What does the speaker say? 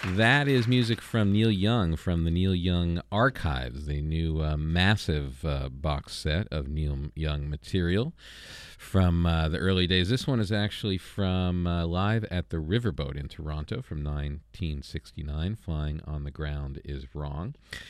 That is music from Neil Young from the Neil Young Archives, the new massive box set of Neil Young material from the early days. This one is actually from Live at the Riverboat in Toronto from 1969. Flying on the Ground is Wrong.